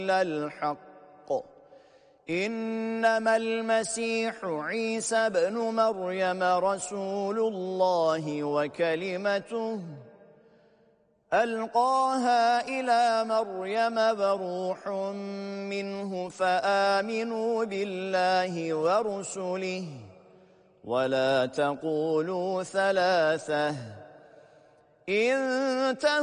الحق إنما المسيح عيسى بن مريم رسول الله وكلمته ألقاها إلى مريم وروح منه فآمنوا بالله ورسله ولا تقولوا ثلاثة انتهوا